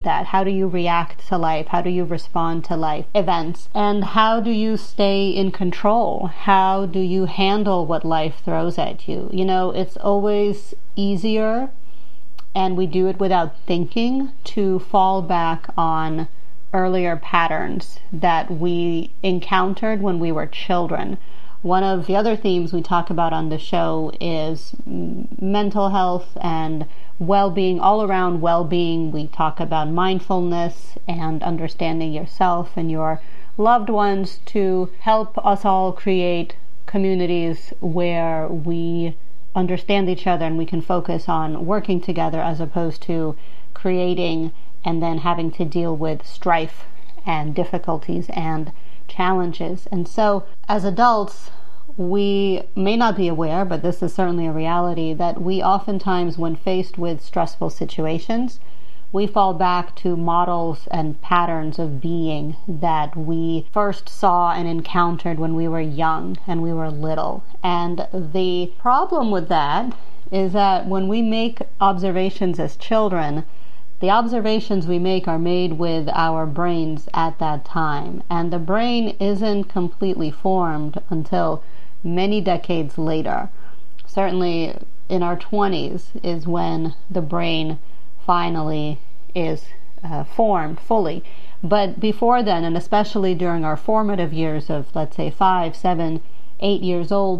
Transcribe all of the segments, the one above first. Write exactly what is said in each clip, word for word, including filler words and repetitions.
that? How do you react to life? How do you respond to life events? And how do you stay in control? How do you handle what life throws at you? You know, it's always easier, and we do it without thinking, to fall back on earlier patterns that we encountered when we were children. One of the other themes we talk about on the show is mental health and well-being, all around well-being. We talk about mindfulness and understanding yourself and your loved ones to help us all create communities where we understand each other and we can focus on working together, as opposed to creating and then having to deal with strife and difficulties and challenges. And so as adults, we may not be aware, but this is certainly a reality, that we oftentimes, when faced with stressful situations, we fall back to models and patterns of being that we first saw and encountered when we were young and we were little. And the problem with that is that when we make observations as children, the observations we make are made with our brains at that time, and the brain isn't completely formed until many decades later. Certainly in our twenties is when the brain finally is uh, formed fully. But before then, and especially during our formative years of, let's say, five, seven, eight years old,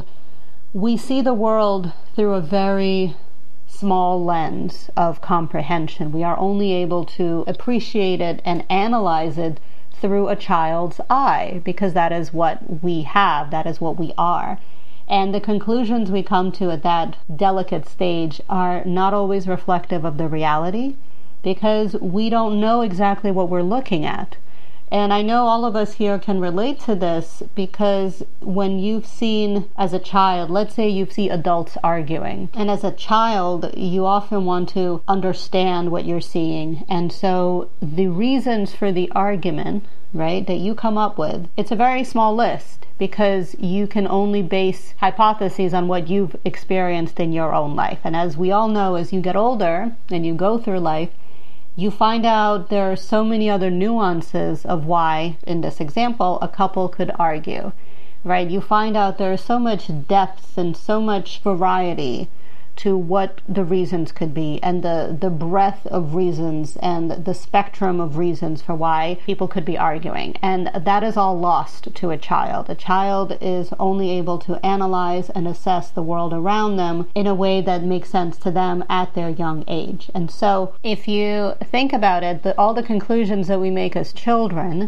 we see the world through a very small lens of comprehension. We are only able to appreciate it and analyze it through a child's eye, because that is what we have, that is what we are. And the conclusions we come to at that delicate stage are not always reflective of the reality, because we don't know exactly what we're looking at. And I know all of us here can relate to this, because when you've seen as a child, let's say you see adults arguing, and as a child you often want to understand what you're seeing, and so the reasons for the argument, right, that you come up with, it's a very small list, because you can only base hypotheses on what you've experienced in your own life. And as we all know, as you get older and you go through life, you find out there are so many other nuances of why, in this example, a couple could argue, right? You find out there is so much depth and so much variety to what the reasons could be, and the, the breadth of reasons and the spectrum of reasons for why people could be arguing. And that is all lost to a child. A child is only able to analyze and assess the world around them in a way that makes sense to them at their young age. And so if you think about it, the, all the conclusions that we make as children,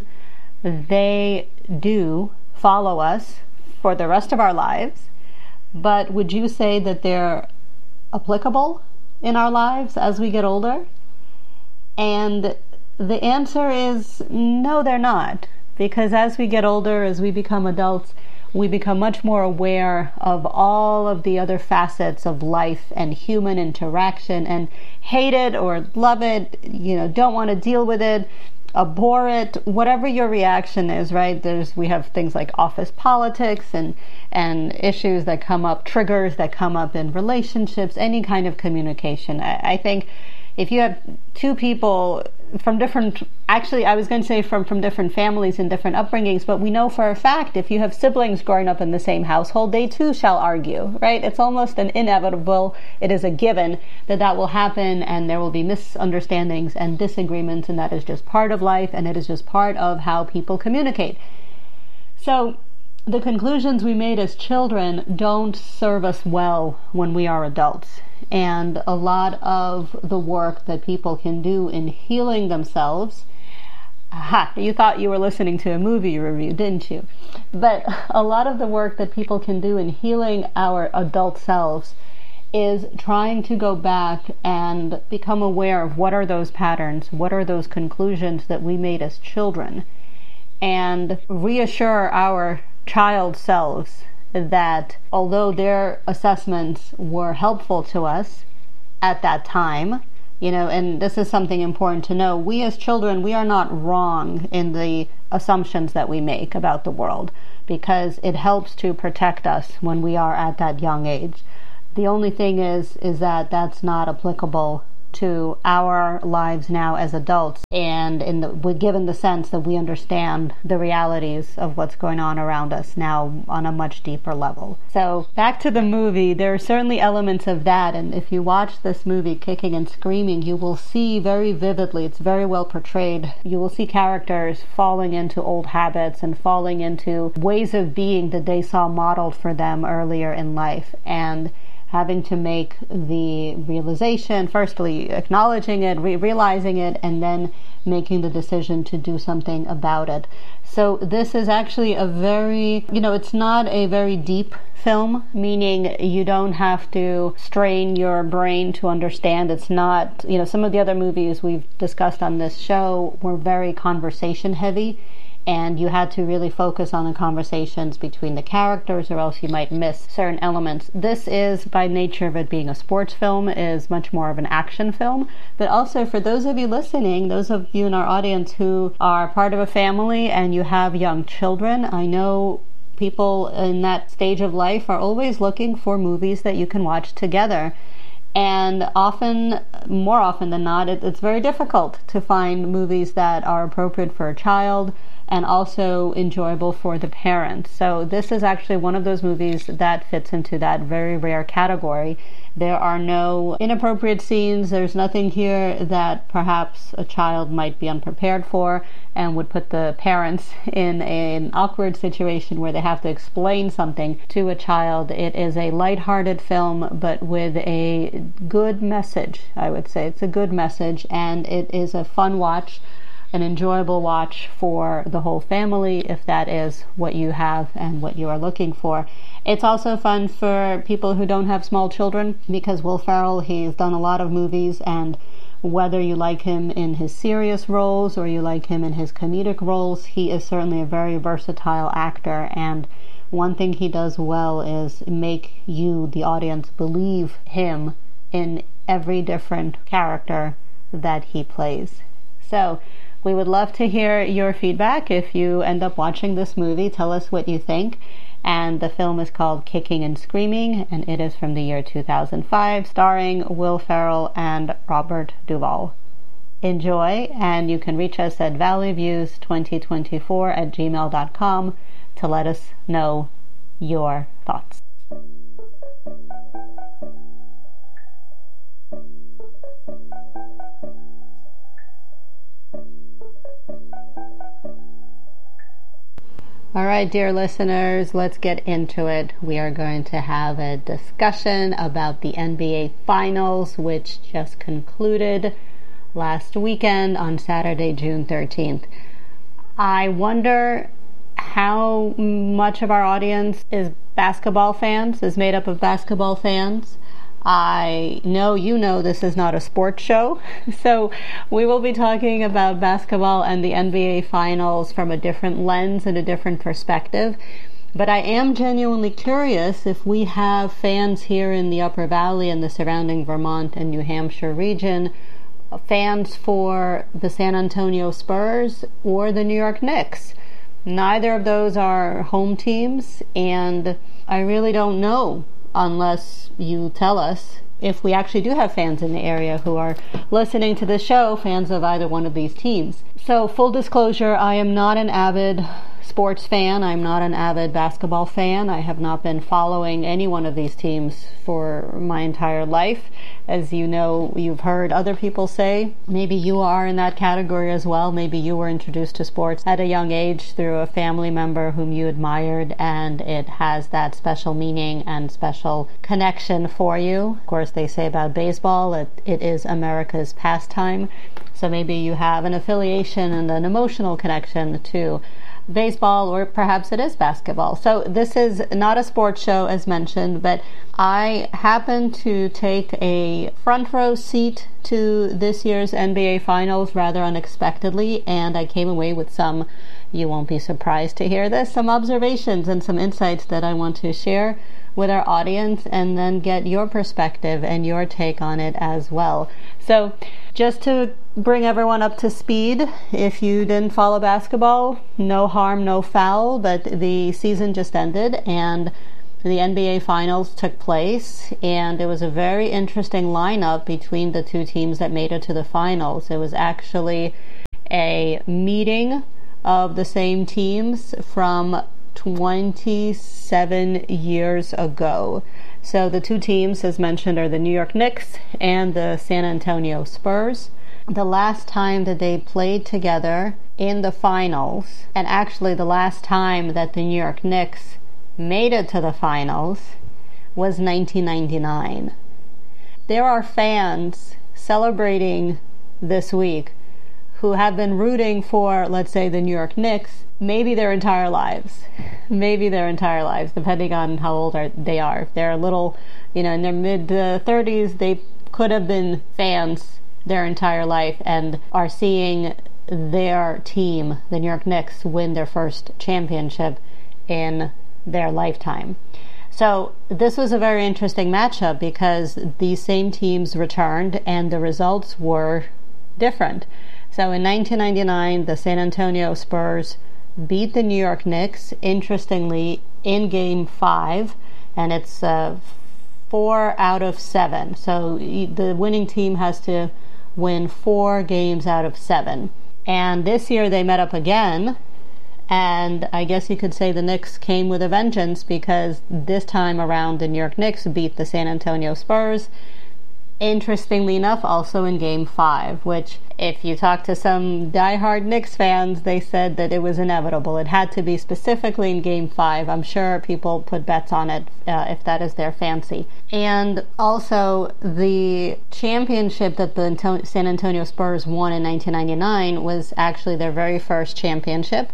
they do follow us for the rest of our lives. But would you say that they're applicable in our lives as we get older? And the answer is no, they're not. Because as we get older, as we become adults, we become much more aware of all of the other facets of life and human interaction, and hate it or love it, you know, don't want to deal with it, abhor it, whatever your reaction is, right? There's, we have things like office politics and and issues that come up, triggers that come up in relationships, any kind of communication. I, I think if you have two people from different, actually I was going to say from, from different families and different upbringings, but we know for a fact if you have siblings growing up in the same household, they too shall argue, right? It's almost an inevitable, it is a given that that will happen, and there will be misunderstandings and disagreements, and that is just part of life, and it is just part of how people communicate. So the conclusions we made as children don't serve us well when we are adults. And a lot of the work that people can do in healing themselves, aha, you thought you were listening to a movie review, didn't you? But a lot of the work that people can do in healing our adult selves is trying to go back and become aware of what are those patterns, what are those conclusions that we made as children, and reassure our child selves that although their assessments were helpful to us at that time, you know, and this is something important to know, we as children, we are not wrong in the assumptions that we make about the world, because it helps to protect us when we are at that young age. The only thing is, is that that's not applicable to our lives now as adults, and in the, we're given the sense that we understand the realities of what's going on around us now on a much deeper level. So back to the movie, there are certainly elements of that, and if you watch this movie, Kicking and Screaming, you will see very vividly, it's very well portrayed, you will see characters falling into old habits and falling into ways of being that they saw modeled for them earlier in life, and having to make the realization, firstly acknowledging it, re- realizing it, and then making the decision to do something about it. So this is actually a very, you know, it's not a very deep film, meaning you don't have to strain your brain to understand. It's not, you know, some of the other movies we've discussed on this show were very conversation heavy, and you had to really focus on the conversations between the characters, or else you might miss certain elements. This is, by nature of it being a sports film, is much more of an action film. But also, for those of you listening, those of you in our audience who are part of a family and you have young children, I know people in that stage of life are always looking for movies that you can watch together. And often, more often than not, it, it's very difficult to find movies that are appropriate for a child and also enjoyable for the parents. So this is actually one of those movies that fits into that very rare category. There are no inappropriate scenes. There's nothing here that perhaps a child might be unprepared for and would put the parents in an awkward situation where they have to explain something to a child. It is a lighthearted film, but with a good message, I would say. It's a good message, and it is a fun watch, an enjoyable watch for the whole family, if that is what you have and what you are looking for. It's also fun for people who don't have small children, because Will Ferrell, he's done a lot of movies, and whether you like him in his serious roles or you like him in his comedic roles, he is certainly a very versatile actor, and one thing he does well is make you, the audience, believe him in every different character that he plays. So we would love to hear your feedback. If you end up watching this movie, tell us what you think. And the film is called Kicking and Screaming, and it is from the year two thousand five, starring Will Ferrell and Robert Duvall. Enjoy, and you can reach us at valleyviews twenty twenty-four at gmail dot com to let us know your thoughts. All right, dear listeners, let's get into it. We are going to have a discussion about the N B A Finals, which just concluded last weekend on Saturday, June thirteenth. I wonder how much of our audience is basketball fans, is made up of basketball fans. I know you know this is not a sports show, so we will be talking about basketball and the N B A Finals from a different lens and a different perspective. But I am genuinely curious if we have fans here in the Upper Valley and the surrounding Vermont and New Hampshire region, fans for the San Antonio Spurs or the New York Knicks. Neither of those are home teams, and I really don't know unless you tell us if we actually do have fans in the area who are listening to the show, fans of either one of these teams. So, full disclosure, I am not an avid sports fan. I'm not an avid basketball fan. I have not been following any one of these teams for my entire life. As you know, you've heard other people say, maybe you are in that category as well. Maybe you were introduced to sports at a young age through a family member whom you admired, and it has that special meaning and special connection for you. Of course, they say about baseball, it, it is America's pastime. So maybe you have an affiliation and an emotional connection to baseball, or perhaps it is basketball. So this is not a sports show, as mentioned, but I happen to take a front row seat to this year's N B A Finals rather unexpectedly, and I came away with some, you won't be surprised to hear this, some observations and some insights that I want to share with our audience, and then get your perspective and your take on it as well. So just to bring everyone up to speed, if you didn't follow basketball, no harm, no foul, but the season just ended, and the N B A Finals took place, and it was a very interesting lineup between the two teams that made it to the finals. It was actually a meeting of the same teams from twenty-seven years ago. So the two teams, as mentioned, are the New York Knicks and the San Antonio Spurs. The last time that they played together in the finals, and actually the last time that the New York Knicks made it to the finals, was nineteen ninety-nine. There are fans celebrating this week who have been rooting for, let's say, the New York Knicks, maybe their entire lives. Maybe their entire lives, depending on how old are, they are. If they're a little, you know, in their mid-thirties, uh, they could have been fans their entire life and are seeing their team, the New York Knicks, win their first championship in their lifetime. So this was a very interesting matchup because these same teams returned and the results were different. So in nineteen ninety-nine, the San Antonio Spurs beat the New York Knicks, interestingly, in Game five, and it's uh, four out of seven. So the winning team has to win four games out of seven. And this year they met up again, and I guess you could say the Knicks came with a vengeance because this time around the New York Knicks beat the San Antonio Spurs, interestingly enough, also in Game five, which if you talk to some diehard Knicks fans, they said that it was inevitable. It had to be specifically in Game five. I'm sure people put bets on it uh, if that is their fancy. And also, the championship that the San Antonio Spurs won in nineteen ninety-nine was actually their very first championship.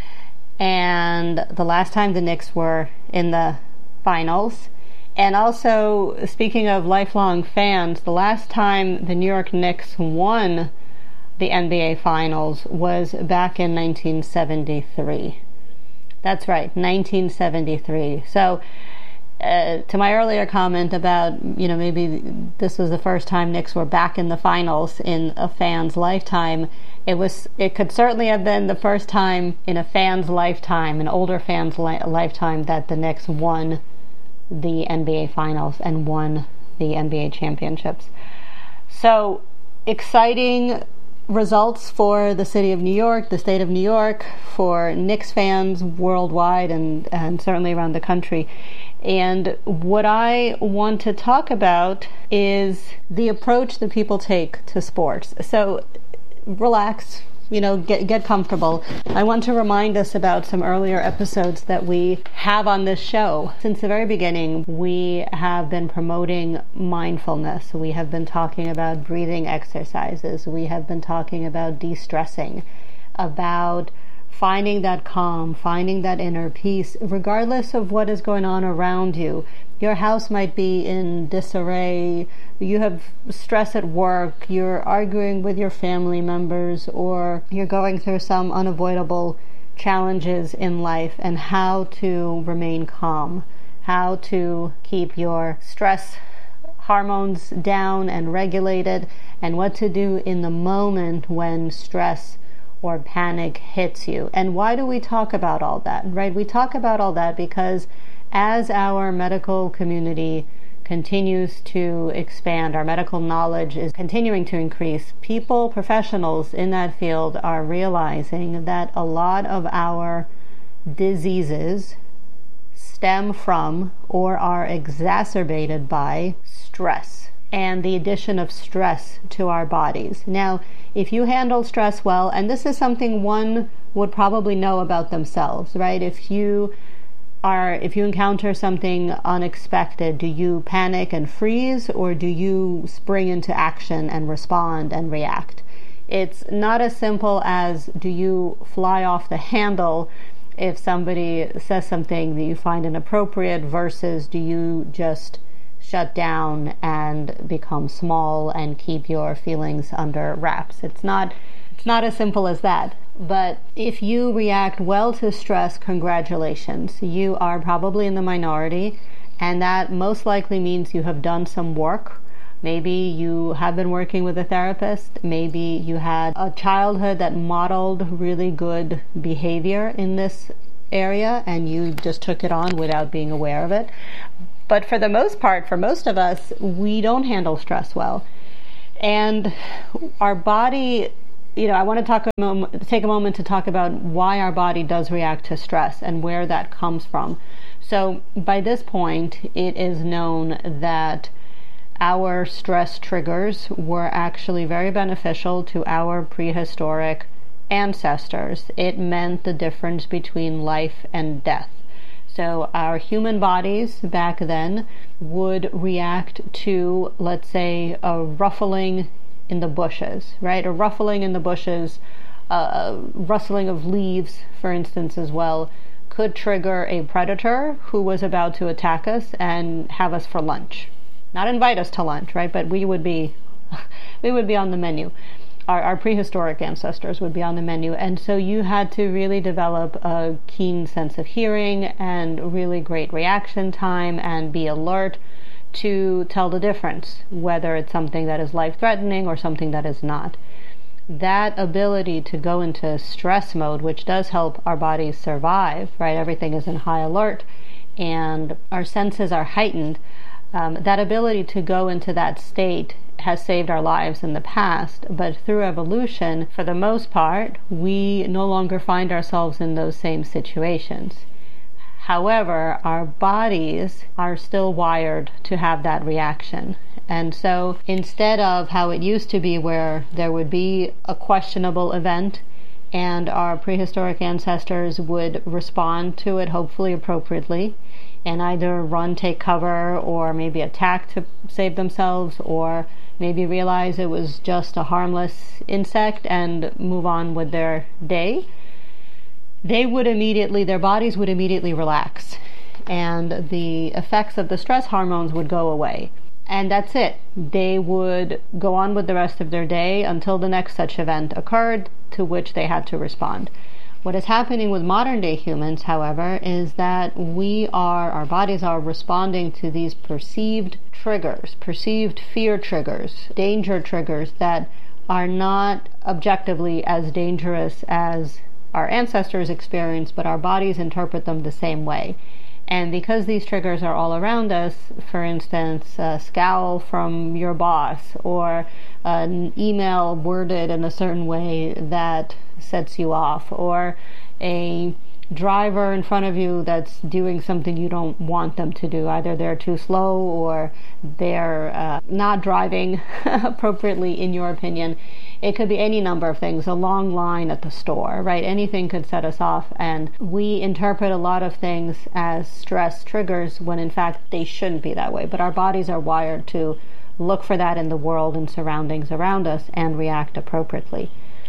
And the last time the Knicks were in the finals. And also, speaking of lifelong fans, the last time the New York Knicks won the N B A Finals was back in nineteen seventy-three. That's right, nineteen seventy-three. So, uh, to my earlier comment about, you know, maybe this was the first time Knicks were back in the finals in a fan's lifetime, it was. It could certainly have been the first time in a fan's lifetime, an older fan's li- lifetime, that the Knicks won the N B A Finals and won the N B A championships. So, exciting results for the city of New York, the state of New York, for Knicks fans worldwide and, and certainly around the country. And what I want to talk about is the approach that people take to sports. So, relax, you know, get get comfortable. I want to remind us about some earlier episodes that we have on this show. Since the very beginning, we have been promoting mindfulness. We have been talking about breathing exercises. We have been talking about de-stressing, about finding that calm, finding that inner peace, regardless of what is going on around you. Your house might be in disarray, you have stress at work, you're arguing with your family members, or you're going through some unavoidable challenges in life, and how to remain calm, how to keep your stress hormones down and regulated, and what to do in the moment when stress or panic hits you. And why do we talk about all that, right? We talk about all that because as our medical community continues to expand, our medical knowledge is continuing to increase, people, professionals in that field are realizing that a lot of our diseases stem from or are exacerbated by stress and the addition of stress to our bodies. Now, if you handle stress well, and this is something one would probably know about themselves, right? If you are, if you encounter something unexpected, do you panic and freeze, or do you spring into action and respond and react? It's not as simple as do you fly off the handle if somebody says something that you find inappropriate versus do you just shut down and become small and keep your feelings under wraps. It's not it's not as simple as that. But if you react well to stress, congratulations. You are probably in the minority, and that most likely means you have done some work. Maybe you have been working with a therapist. Maybe you had a childhood that modeled really good behavior in this area and you just took it on without being aware of it. But for the most part, for most of us, we don't handle stress well. And our body, you know, I want to talk a moment, take a moment to talk about why our body does react to stress and where that comes from. So by this point, it is known that our stress triggers were actually very beneficial to our prehistoric ancestors. It meant the difference between life and death. So our human bodies back then would react to, let's say, a ruffling in the bushes, right? A ruffling in the bushes, uh, rustling of leaves, for instance, as well, could trigger a predator who was about to attack us and have us for lunch. Not invite us to lunch, right? But we would be, we would be on the menu. Our, our prehistoric ancestors would be on the menu. And so you had to really develop a keen sense of hearing and really great reaction time and be alert to tell the difference, whether it's something that is life-threatening or something that is not. That ability to go into stress mode, which does help our bodies survive, right? Everything is in high alert and our senses are heightened. Um, that ability to go into that state has saved our lives in the past, but through evolution, for the most part, we no longer find ourselves in those same situations. However, our bodies are still wired to have that reaction. And so instead of how it used to be where there would be a questionable event and our prehistoric ancestors would respond to it hopefully appropriately and either run, take cover, or maybe attack to save themselves, or maybe realize it was just a harmless insect and move on with their day, they would immediately, their bodies would immediately relax and the effects of the stress hormones would go away. And that's it. They would go on with the rest of their day until the next such event occurred to which they had to respond. What is happening with modern day humans, however, is that we are, our bodies are responding to these perceived triggers, perceived fear triggers, danger triggers that are not objectively as dangerous as our ancestors experienced, but our bodies interpret them the same way. And because these triggers are all around us, for instance, a scowl from your boss or an email worded in a certain way that sets you off, or a driver in front of you that's doing something you don't want them to do. Either they're too slow or they're uh, not driving appropriately in your opinion. It could be any number of things, a long line at the store, right? Anything could set us off, and we interpret a lot of things as stress triggers when in fact they shouldn't be that way. But our bodies are wired to look for that in the world and surroundings around us and react appropriately.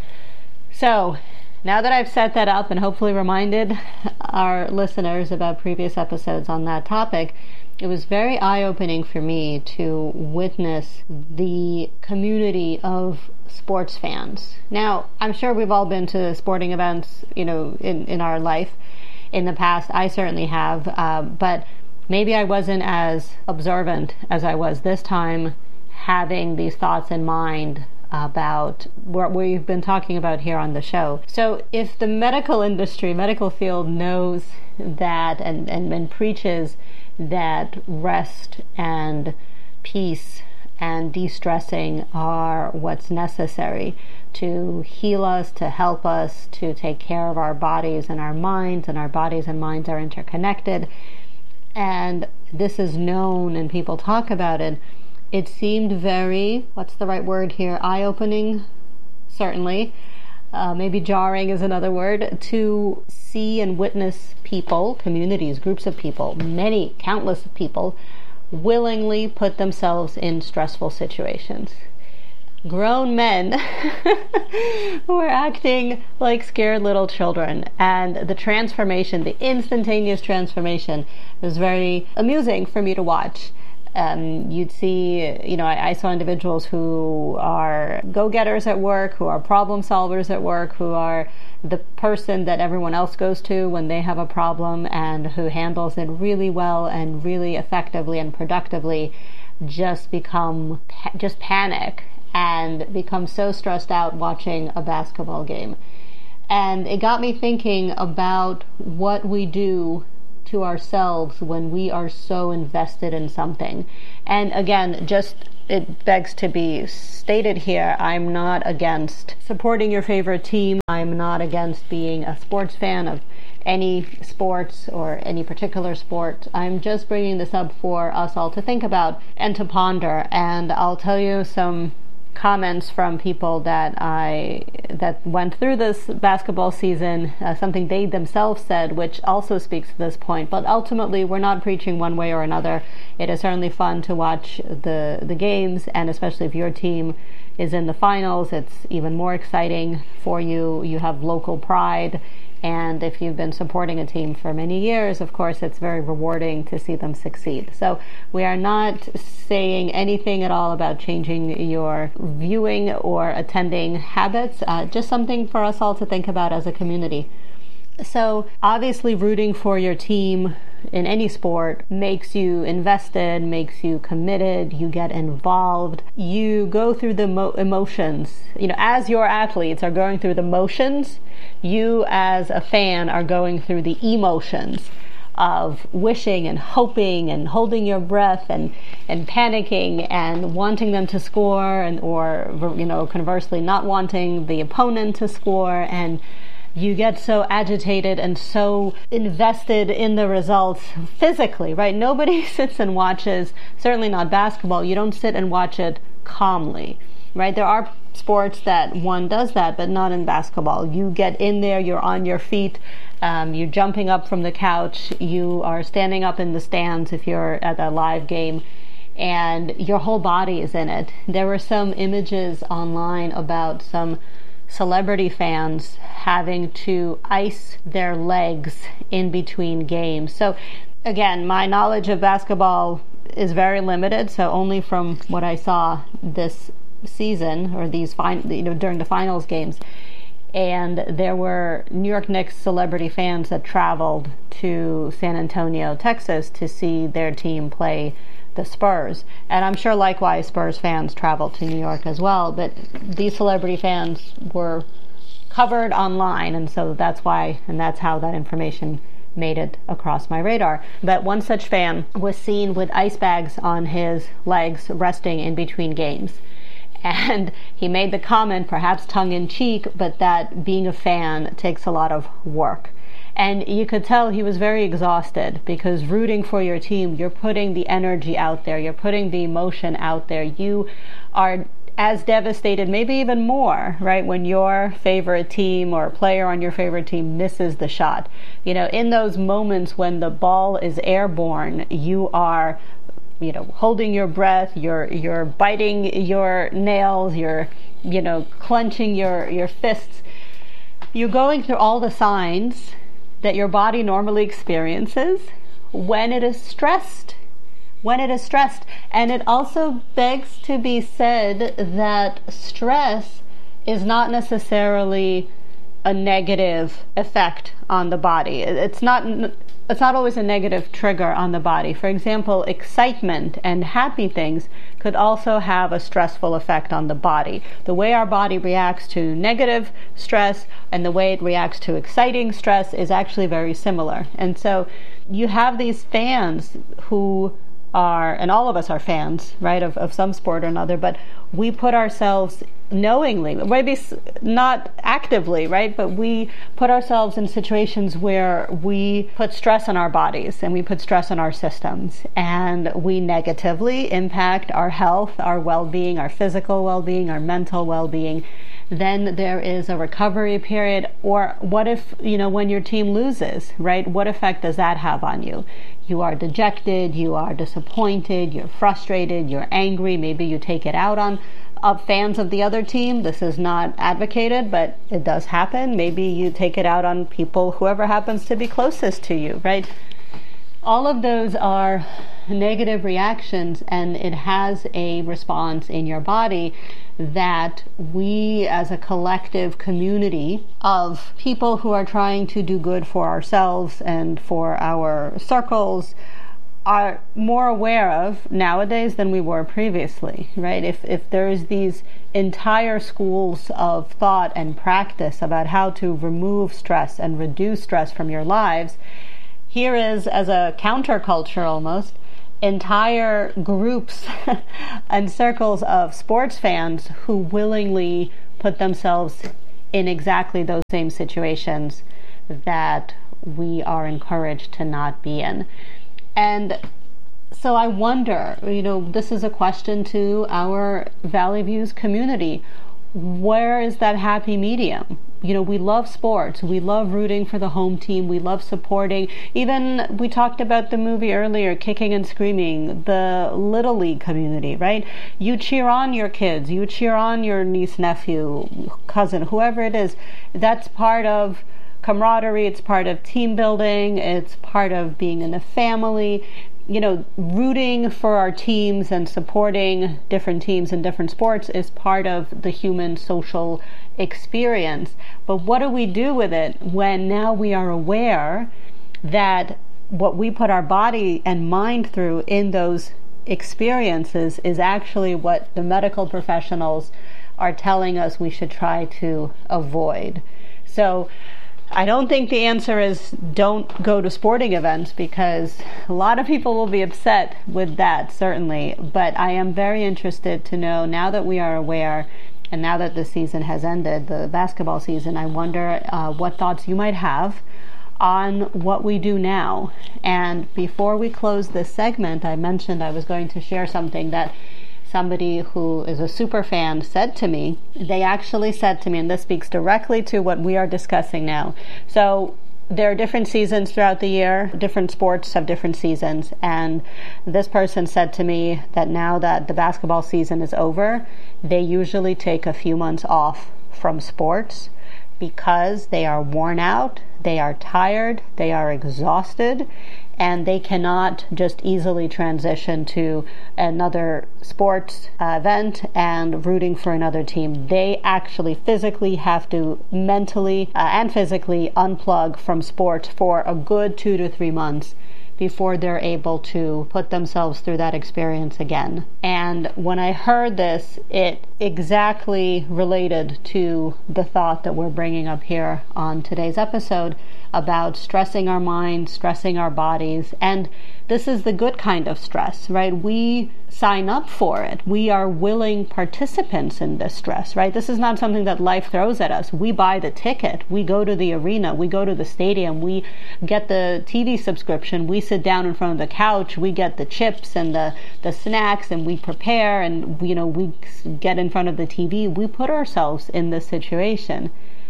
So, now that I've set that up and hopefully reminded our listeners about previous episodes on that topic, it was very eye-opening for me to witness the community of sports fans. Now, I'm sure we've all been to sporting events, you know, in, in our life in the past. I certainly have, uh, but maybe I wasn't as observant as I was this time, having these thoughts in mind about what we've been talking about here on the show. So if the medical industry, medical field knows that and, and, and preaches that rest and peace and de-stressing are what's necessary to heal us, to help us, to take care of our bodies and our minds, and our bodies and minds are interconnected, and this is known and people talk about it, it seemed very, what's the right word here, eye-opening, certainly, uh, maybe jarring is another word, to see and witness people, communities, groups of people, many, countless people, willingly put themselves in stressful situations. Grown men who are acting like scared little children, and the transformation, the instantaneous transformation, was very amusing for me to watch. Um, you'd see, you know, I, I saw individuals who are go-getters at work, who are problem solvers at work, who are the person that everyone else goes to when they have a problem, and who handles it really well and really effectively and productively, just become, just panic and become so stressed out watching a basketball game. And it got me thinking about what we do to ourselves when we are so invested in something. And again, just it begs to be stated here, I'm not against supporting your favorite team. I'm not against being a sports fan of any sports or any particular sport. I'm just bringing this up for us all to think about and to ponder. And I'll tell you some comments from people that I that went through this basketball season, uh, something they themselves said, which also speaks to this point. But ultimately, we're not preaching one way or another. It is certainly fun to watch the the games, and especially if your team is in the finals, it's even more exciting for you. You have local pride. And if you've been supporting a team for many years, of course, it's very rewarding to see them succeed. So we are not saying anything at all about changing your viewing or attending habits, uh, just something for us all to think about as a community. So obviously rooting for your team in any sport makes you invested, makes you committed, you get involved, you go through the mo- emotions. You know, as your athletes are going through the motions, you as a fan are going through the emotions of wishing and hoping and holding your breath and, and panicking and wanting them to score, and or, you know, conversely not wanting the opponent to score, and you get so agitated and so invested in the results physically, right? Nobody sits and watches, certainly not basketball, you don't sit and watch it calmly, right? There are sports that one does that, but not in basketball. You get in there, you're on your feet, um, you're jumping up from the couch, you are standing up in the stands if you're at a live game, and your whole body is in it. There were some images online about some celebrity fans having to ice their legs in between games. So again, my knowledge of basketball is very limited, so only from what I saw this season, or these fin- you know during the finals games. And there were New York Knicks celebrity fans that traveled to San Antonio, Texas to see their team play the Spurs. And I'm sure likewise Spurs fans traveled to New York as well, but these celebrity fans were covered online, and so that's why, and that's how that information made it across my radar. But one such fan was seen with ice bags on his legs resting in between games. And he made the comment, perhaps tongue-in-cheek, but that being a fan takes a lot of work. And you could tell he was very exhausted, because rooting for your team, you're putting the energy out there, you're putting the emotion out there. You are as devastated, maybe even more, right, when your favorite team or player on your favorite team misses the shot. You know, in those moments when the ball is airborne, you are, you know, holding your breath, you're you're biting your nails, you're, you know, clenching your, your fists. You're going through all the signs that your body normally experiences when it is stressed. When it is stressed. And it also begs to be said that stress is not necessarily a negative effect on the body. It's not it's not always a negative trigger on the body. For example, excitement and happy things could also have a stressful effect on the body. The way our body reacts to negative stress and the way it reacts to exciting stress is actually very similar. And so you have these fans who are, and all of us are fans, right, of, of some sport or another, but we put ourselves knowingly, maybe not actively, right, but we put ourselves in situations where we put stress on our bodies and we put stress on our systems, and we negatively impact our health, our well-being, our physical well-being, our mental well-being. Then there is a recovery period. Or what if, you know, when your team loses, right, what effect does that have on you? You are dejected, you are disappointed, you're frustrated, you're angry, maybe you take it out on uh, fans of the other team. This is not advocated, but it does happen. Maybe you take it out on people, whoever happens to be closest to you, right? All of those are negative reactions, and it has a response in your body that we as a collective community of people who are trying to do good for ourselves and for our circles are more aware of nowadays than we were previously, right? If if there's these entire schools of thought and practice about how to remove stress and reduce stress from your lives, here is, as a counterculture almost, entire groups and circles of sports fans who willingly put themselves in exactly those same situations that we are encouraged to not be in. And so I wonder, you know, this is a question to our Valley Views community. Where is that happy medium? You know, we love sports. We love rooting for the home team. We love supporting. Even we talked about the movie earlier, Kicking and Screaming, the Little League community, right? You cheer on your kids. You cheer on your niece, nephew, cousin, whoever it is. That's part of camaraderie. It's part of team building. It's part of being in a family. You know, rooting for our teams and supporting different teams in different sports is part of the human social experience. But what do we do with it when now we are aware that what we put our body and mind through in those experiences is actually what the medical professionals are telling us we should try to avoid? So I don't think the answer is don't go to sporting events, because a lot of people will be upset with that, certainly. But I am very interested to know, now that we are aware and now that the season has ended, the basketball season, I wonder uh, what thoughts you might have on what we do now. And before we close this segment, I mentioned I was going to share something that somebody who is a super fan said to me. They actually said to me, and this speaks directly to what we are discussing now. So there are different seasons throughout the year. Different sports have different seasons. And this person said to me that now that the basketball season is over, they usually take a few months off from sports because they are worn out, they are tired, they are exhausted, and they cannot just easily transition to another sports uh, event and rooting for another team. They actually physically have to mentally uh, and physically unplug from sports for a good two to three months before they're able to put themselves through that experience again. And when I heard this, it exactly related to the thought that we're bringing up here on today's episode about stressing our minds, stressing our bodies. And this is the good kind of stress, right? We sign up for it. We are willing participants in this stress, right? This is not something that life throws at us. We buy the ticket. We go to the arena. We go to the stadium. We get the T V subscription. We sit down in front of the couch. We get the chips and the, the snacks, and we prepare, and, you know, we get in front of the T V. We put ourselves in this situation.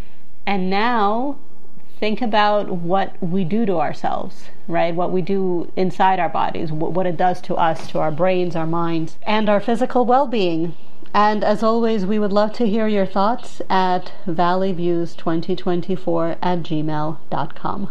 And now think about what we do to ourselves, right? What we do inside our bodies, what it does to us, to our brains, our minds, and our physical well-being. And as always, we would love to hear your thoughts at valley views twenty twenty-four at gmail dot com.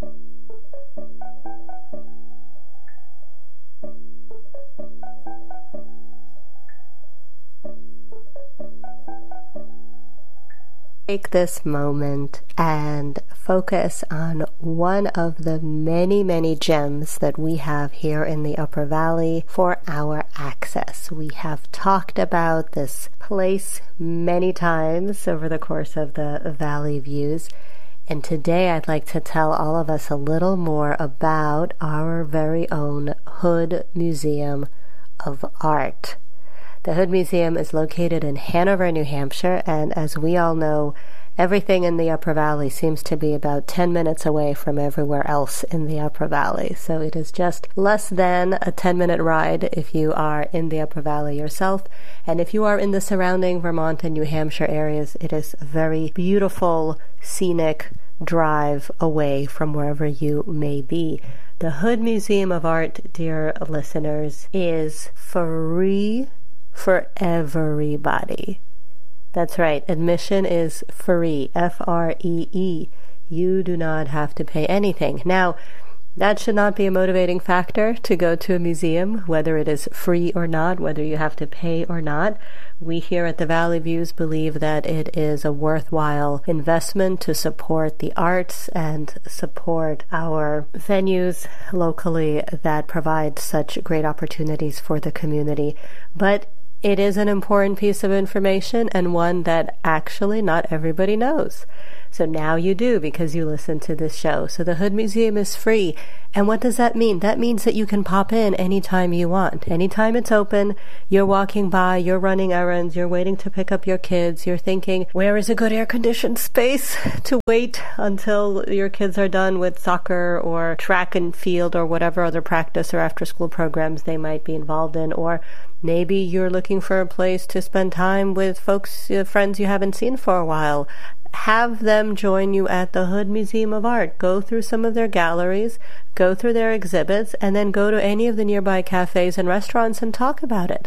Take this moment and focus on one of the many, many gems that we have here in the Upper Valley for our access. We have talked about this place many times over the course of the Valley Views, and today I'd like to tell all of us a little more about our very own Hood Museum of Art. The Hood Museum is located in Hanover, New Hampshire, and as we all know, everything in the Upper Valley seems to be about ten minutes away from everywhere else in the Upper Valley. So it is just less than a ten-minute ride if you are in the Upper Valley yourself. And if you are in the surrounding Vermont and New Hampshire areas, it is a very beautiful, scenic drive away from wherever you may be. The Hood Museum of Art, dear listeners, is free for everybody. That's right, admission is free, F R E E. You do not have to pay anything. Now, that should not be a motivating factor to go to a museum, whether it is free or not, whether you have to pay or not. We here at the Valley Views believe that it is a worthwhile investment to support the arts and support our venues locally that provide such great opportunities for the community. But it is an important piece of information and one that actually not everybody knows. So now you do because you listen to this show. So the Hood Museum is free. And what does that mean? That means that you can pop in anytime you want. Anytime it's open, you're walking by, you're running errands, you're waiting to pick up your kids, you're thinking, where is a good air-conditioned space to wait until your kids are done with soccer or track and field or whatever other practice or after-school programs they might be involved in, or maybe you're looking for a place to spend time with folks, uh, friends you haven't seen for a while. Have them join you at the Hood Museum of Art. Go through some of their galleries, go through their exhibits, and then go to any of the nearby cafes and restaurants and talk about it.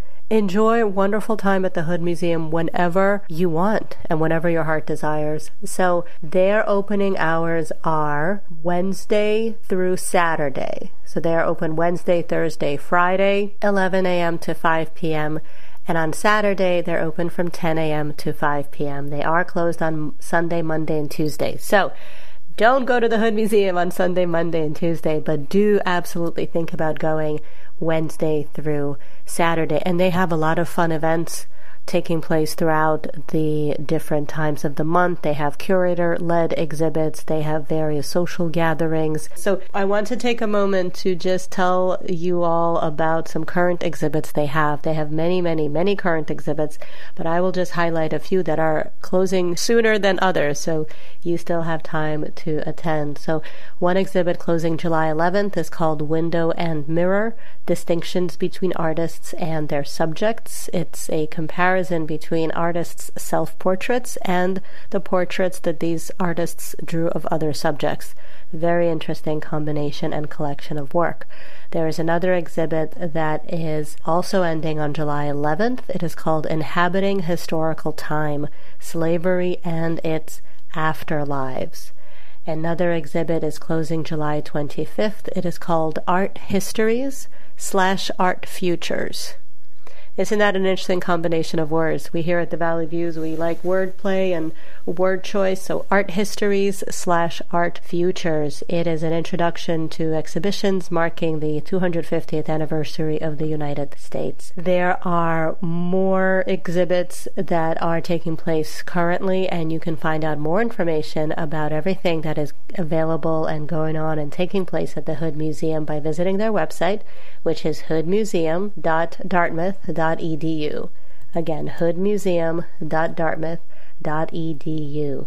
Enjoy a wonderful time at the Hood Museum whenever you want and whenever your heart desires. So their opening hours are Wednesday through Saturday. So they are open Wednesday, Thursday, Friday, eleven a.m. to five p.m., and on Saturday, they're open from ten a.m. to five p.m. They are closed on Sunday, Monday, and Tuesday. So don't go to the Hood Museum on Sunday, Monday, and Tuesday, but do absolutely think about going Wednesday through Saturday. And they have a lot of fun events taking place throughout the different times of the month. They have curator-led exhibits. They have various social gatherings. So I want to take a moment to just tell you all about some current exhibits they have. They have many, many, many current exhibits, but I will just highlight a few that are closing sooner than others, so you still have time to attend. So one exhibit closing July eleventh is called Window and Mirror: Distinctions Between Artists and Their Subjects. It's a comparison between artists' self-portraits and the portraits that these artists drew of other subjects. Very interesting combination and collection of work. There is another exhibit that is also ending on July eleventh. It is called Inhabiting Historical Time: Slavery and Its Afterlives. Another exhibit is closing July twenty-fifth. It is called Art Histories slash Art Futures. Isn't that an interesting combination of words? We here at the Valley Views, we like wordplay and word choice. So Art Histories slash Art Futures. It is an introduction to exhibitions marking the two hundred fiftieth anniversary of the United States. There are more exhibits that are taking place currently, and you can find out more information about everything that is available and going on and taking place at the Hood Museum by visiting their website, which is hood museum dot dartmouth dot e d u. Again, hood museum dot dartmouth dot e d u.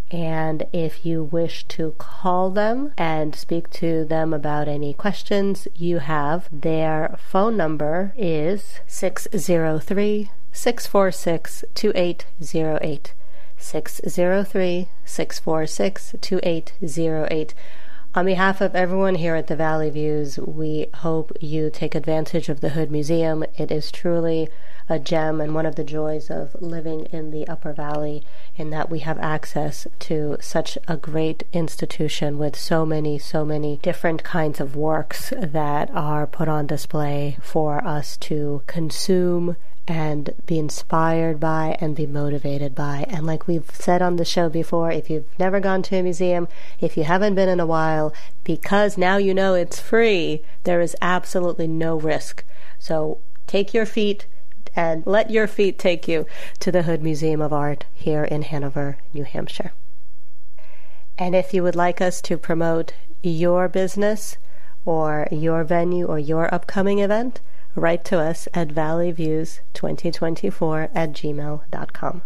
And if you wish to call them and speak to them about any questions you have, their phone number is six zero three, six four six, two eight zero eight. six zero three, six four six, two eight zero eight. On behalf of everyone here at the Valley Views, we hope you take advantage of the Hood Museum. It is truly a gem and one of the joys of living in the Upper Valley, in that we have access to such a great institution with so many, so many different kinds of works that are put on display for us to consume and be inspired by and be motivated by. And like we've said on the show before, if you've never gone to a museum, if you haven't been in a while, because now you know it's free, there is absolutely no risk. So take your feet and let your feet take you to the Hood Museum of Art here in Hanover, New Hampshire. And if you would like us to promote your business or your venue or your upcoming event, write to us at valley views twenty twenty-four at gmail dot com.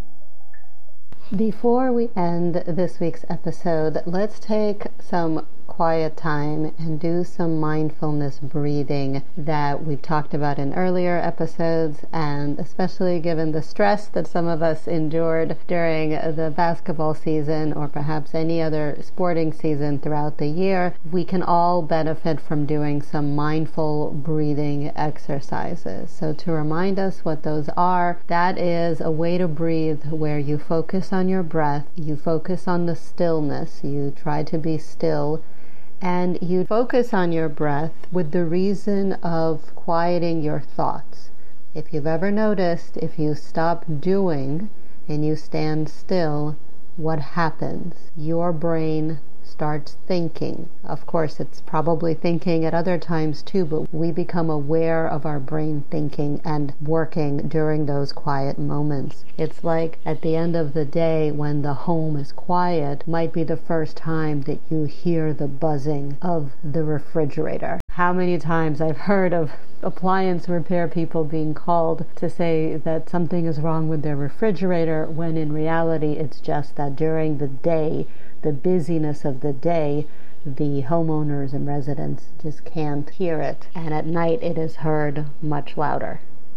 Before we end this week's episode, let's take some quiet time and do some mindfulness breathing that we've talked about in earlier episodes, and especially given the stress that some of us endured during the basketball season or perhaps any other sporting season throughout the year, we can all benefit from doing some mindful breathing exercises. So to remind us what those are, that is a way to breathe where you focus on your breath, you focus on the stillness, you try to be still, and you focus on your breath with the reason of quieting your thoughts. If you've ever noticed, if you stop doing and you stand still, what happens? Your brain starts thinking. Of course, it's probably thinking at other times too, but we become aware of our brain thinking and working during those quiet moments. It's like at the end of the day when the home is quiet, might be the first time that you hear the buzzing of the refrigerator. How many times I've heard of appliance repair people being called to say that something is wrong with their refrigerator, when in reality it's just that during the day, the busyness of the day, the homeowners and residents just can't hear it, and at night it is heard much louder.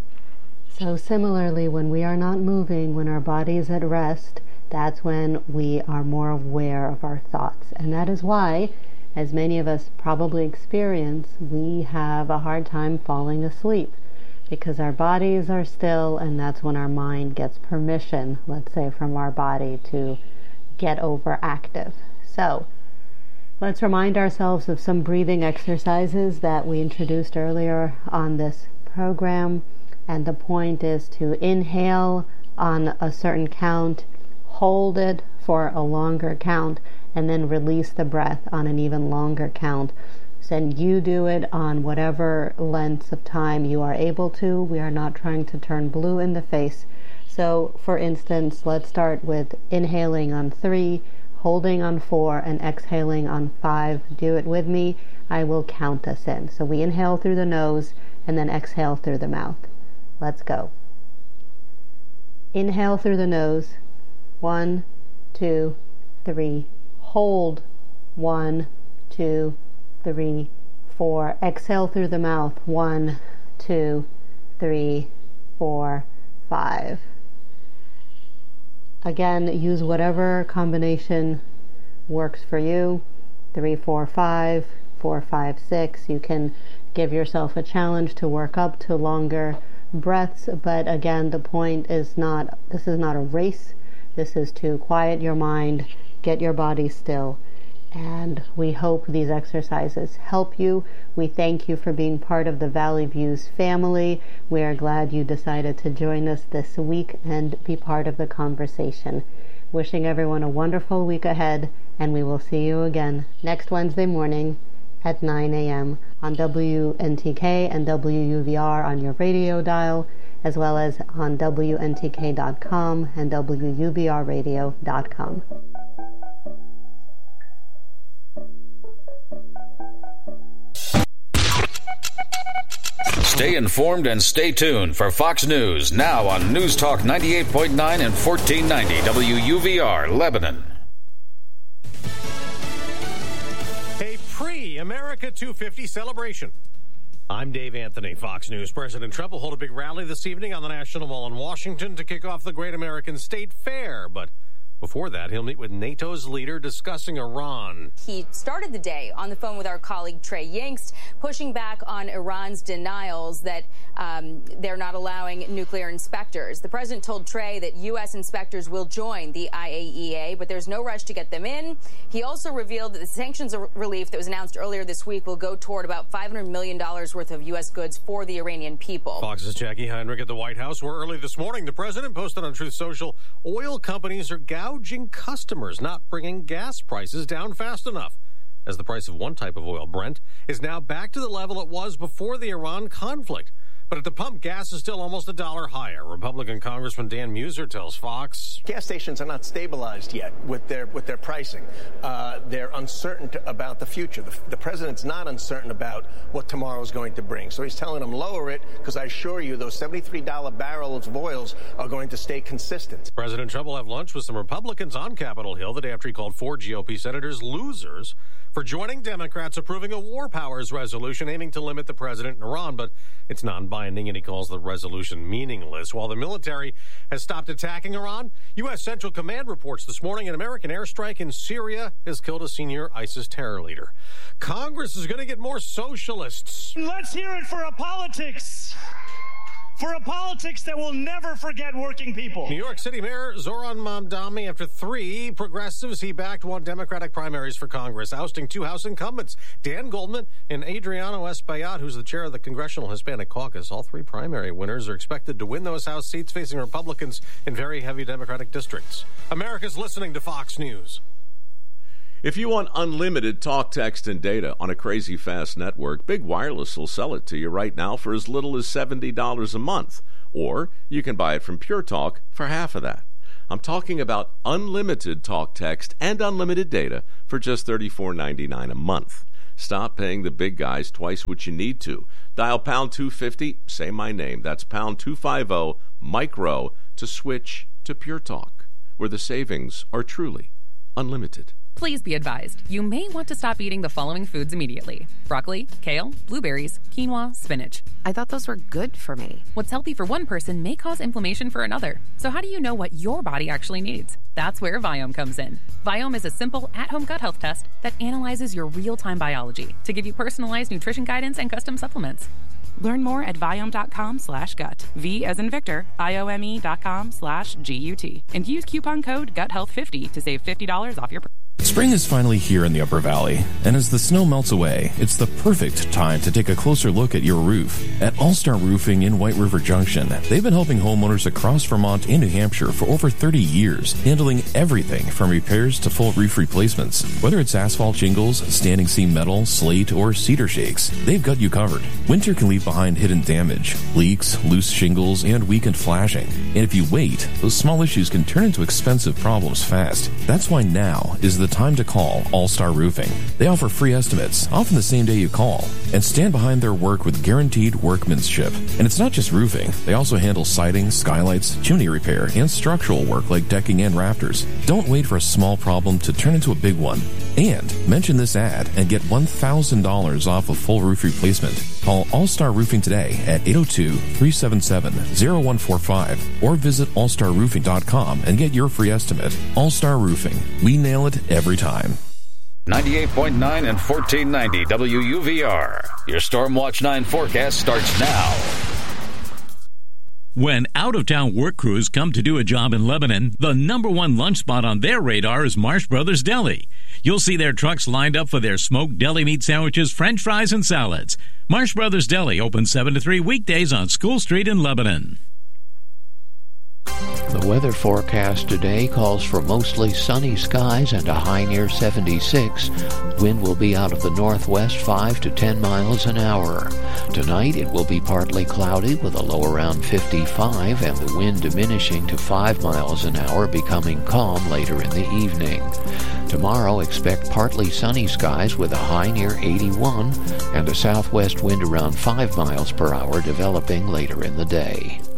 So similarly, when we are not moving, when our body is at rest, that's when we are more aware of our thoughts. And that is why, as many of us probably experience, we have a hard time falling asleep, because our bodies are still, and that's when our mind gets permission, let's say, from our body to get overactive. So let's remind ourselves of some breathing exercises that we introduced earlier on this program. And the point is to inhale on a certain count, hold it for a longer count, and then release the breath on an even longer count. So you do it on whatever lengths of time you are able to. We are not trying to turn blue in the face. So, for instance, let's start with inhaling on three, holding on four, and exhaling on five. Do it with me. I will count us in. So we inhale through the nose and then exhale through the mouth. Let's go. Inhale through the nose. One, two, three. Hold. One, two, three, four. Exhale through the mouth. One, two, three, four, five. Again, use whatever combination works for you. Three, four, five, four, five, six. You can give yourself a challenge to work up to longer breaths, but again, the point is not, this is not a race. This is to quiet your mind, get your body still, and we hope these exercises help you. We thank you for being part of the Valley Views family. We are glad you decided to join us this week and be part of the conversation. Wishing everyone a wonderful week ahead, and we will see you again next Wednesday morning at nine a.m. on W N T K and W U V R on your radio dial, as well as on W N T K dot com and W U V R radio dot com. Stay informed and stay tuned for Fox News, now on News Talk ninety-eight point nine and fourteen ninety W U V R, Lebanon. A pre-America two fifty celebration. I'm Dave Anthony, Fox News. President Trump will hold a big rally this evening on the National Mall in Washington to kick off the Great American State Fair, but before that, he'll meet with NATO's leader discussing Iran. He started the day on the phone with our colleague Trey Yingst, pushing back on Iran's denials that um, they're not allowing nuclear inspectors. The president told Trey that U S inspectors will join the I A E A, but there's no rush to get them in. He also revealed that the sanctions relief that was announced earlier this week will go toward about five hundred million dollars worth of U S goods for the Iranian people. Fox's Jackie Heinrich at the White House, where early this morning the president posted on Truth Social, oil companies are gouging customers, not bringing gas prices down fast enough, as the price of one type of oil, Brent, is now back to the level it was before the Iran conflict. But at the pump, gas is still almost a dollar higher. Republican Congressman Dan Muser tells Fox. Gas stations are not stabilized yet with their with their pricing. Uh, they're uncertain to, about the future. The, the president's not uncertain about what tomorrow is going to bring. So he's telling them lower it, because I assure you those seventy-three dollar barrels of oils are going to stay consistent. President Trump will have lunch with some Republicans on Capitol Hill the day after he called four G O P senators losers for joining Democrats approving a war powers resolution aiming to limit the president in Iran, but it's non-binding, and he calls the resolution meaningless. While the military has stopped attacking Iran, U S. Central Command reports this morning an American airstrike in Syria has killed a senior ISIS terror leader. Congress is going to get more socialists. Let's hear it for a politics. For a politics that will never forget working people. New York City Mayor Zoran Mamdani, after three progressives, he backed won Democratic primaries for Congress, ousting two House incumbents, Dan Goldman and Adriano Espaillat, who's the chair of the Congressional Hispanic Caucus. All three primary winners are expected to win those House seats, facing Republicans in very heavy Democratic districts. America's listening to Fox News. If you want unlimited talk, text, and data on a crazy fast network, Big Wireless will sell it to you right now for as little as seventy dollars a month. Or you can buy it from Pure Talk for half of that. I'm talking about unlimited talk, text, and unlimited data for just thirty-four ninety-nine a month. Stop paying the big guys twice what you need to. Dial pound two fifty, say my name. That's pound two fifty, micro, to switch to Pure Talk, where the savings are truly unlimited. Please be advised, you may want to stop eating the following foods immediately. Broccoli, kale, blueberries, quinoa, spinach. I thought those were good for me. What's healthy for one person may cause inflammation for another. So how do you know what your body actually needs? That's where Viome comes in. Viome is a simple, at-home gut health test that analyzes your real-time biology to give you personalized nutrition guidance and custom supplements. Learn more at Viome.com slash gut. V as in Victor, I-O-M-E dot com slash G-U-T. And use coupon code gut health fifty to save fifty dollars off your purchase. Spring is finally here in the Upper Valley, and as the snow melts away, it's the perfect time to take a closer look at your roof. At All-Star Roofing in White River Junction, they've been helping homeowners across Vermont and New Hampshire for over thirty years, handling everything from repairs to full roof replacements. Whether it's asphalt shingles, standing seam metal, slate, or cedar shakes, they've got you covered. Winter can leave behind hidden damage, leaks, loose shingles, and weakened flashing. And if you wait, those small issues can turn into expensive problems fast. That's why now is the time to call All-Star Roofing. They offer free estimates, often the same day you call, and stand behind their work with guaranteed workmanship. And it's not just roofing. They also handle siding, skylights, chimney repair, and structural work like decking and rafters. Don't wait for a small problem to turn into a big one. And mention this ad and get one thousand dollars off a full roof replacement. Call All-Star Roofing today at eight oh two, three seven seven, oh one four five or visit all star roofing dot com and get your free estimate. All-Star Roofing. We nail it every time. ninety-eight point nine and fourteen ninety W U V R. Your Stormwatch nine forecast starts now. When out-of-town work crews come to do a job in Lebanon, the number one lunch spot on their radar is Marsh Brothers Deli. You'll see their trucks lined up for their smoked deli meat sandwiches, french fries, and salads. Marsh Brothers Deli opens seven to three weekdays on School Street in Lebanon. The weather forecast today calls for mostly sunny skies and a high near seventy-six. Wind will be out of the northwest five to ten miles an hour. Tonight it will be partly cloudy with a low around fifty-five and the wind diminishing to five miles an hour, becoming calm later in the evening. Tomorrow expect partly sunny skies with a high near eighty-one and a southwest wind around five miles per hour developing later in the day.